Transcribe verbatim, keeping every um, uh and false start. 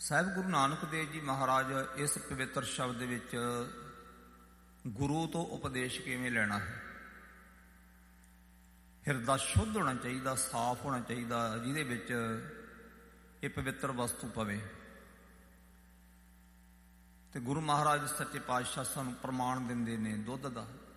ਸਾਹਿਬ ਗੁਰੂ ਨਾਨਕ ਦੇਵ ਜੀ ਮਹਾਰਾਜ ਇਸ ਪਵਿੱਤਰ ਸ਼ਬਦ ਵਿੱਚ ਗੁਰੂ ਤੋਂ ਉਪਦੇਸ਼ ਕਿਵੇਂ ਲੈਣਾ ਹੈ। ਹਿਰਦਾ ਸ਼ੁੱਧ ਹੋਣਾ ਚਾਹੀਦਾ, ਸਾਫ਼ ਹੋਣਾ ਚਾਹੀਦਾ, ਜਿਹਦੇ ਵਿੱਚ ਇਹ ਪਵਿੱਤਰ ਵਸਤੂ ਪਵੇ। ਤੇ ਗੁਰੂ ਮਹਾਰਾਜ ਸੱਚੇ ਪਾਤਸ਼ਾਹ ਸਾਨੂੰ ਪ੍ਰਮਾਣ ਦਿੰਦੇ ਨੇ ਦੁੱਧ ਦਾ।